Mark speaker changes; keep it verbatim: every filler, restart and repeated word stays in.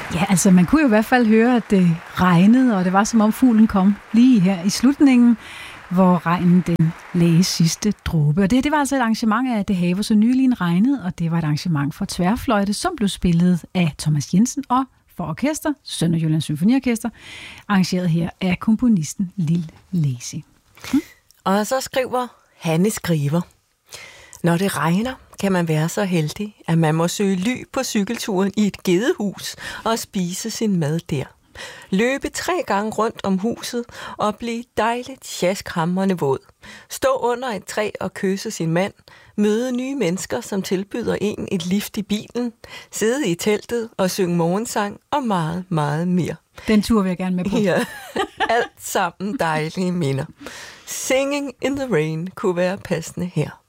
Speaker 1: Ja, altså man kunne jo i hvert fald høre, at det regnede, og det var som om fuglen kom lige her i slutningen, hvor regnen den lagde sidste dråbe. Og det, det var altså et arrangement af Det haver så nylig regnet, og det var et arrangement for tværfløjte, som blev spillet af Thomas Jensen og for orkester, Sønderjyllands Symfoniorkester, arrangeret her af komponisten Lille Lacy. Hm?
Speaker 2: Og så skriver Hanne Skriver: Når det regner, kan man være så heldig, at man må søge ly på cykelturen i et gedehus og spise sin mad der. Løbe tre gange rundt om huset og blive dejligt sjaskhamrende våd. Stå under et træ og kysse sin mand. Møde nye mennesker, som tilbyder en et lift i bilen. Sidde i teltet og synge morgensang og meget, meget mere.
Speaker 1: Den tur vil jeg gerne med på.
Speaker 2: Ja, alt sammen dejlige minder. Singing in the Rain kunne være passende her.